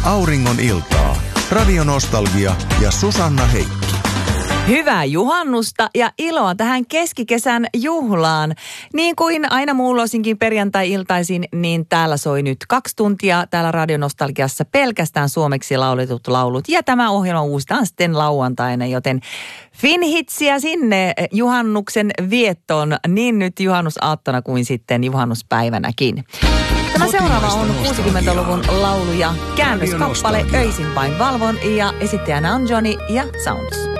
Auringon iltaa. Radio Nostalgia ja Susanna Heikki. Hyvää juhannusta ja iloa tähän keskikesän juhlaan. Niin kuin aina muulloisinkin perjantai-iltaisin, niin täällä soi nyt 2 tuntia täällä Radio Nostalgiassa pelkästään suomeksi lauletut laulut. Ja tämä ohjelma uusitaan sitten lauantaina, joten Finhitsiä sinne juhannuksen viettoon, niin nyt juhannusaattona kuin sitten juhannuspäivänäkin. Tämä seuraava on 60-luvun laulu ja käännöskappale Öisin vain valvon ja esittäjänä on Johnny ja Sounds.